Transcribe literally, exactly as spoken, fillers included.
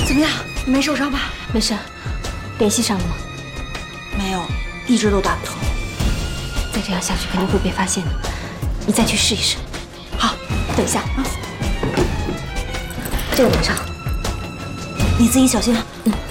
怎么样？没受伤吧？ 没事。联系上了吗？ 没有，一直都打不通。 再这样下去肯定会被发现的。你再去试一试。 好， 等一下啊，这个拿上， 你自己小心啊。 嗯。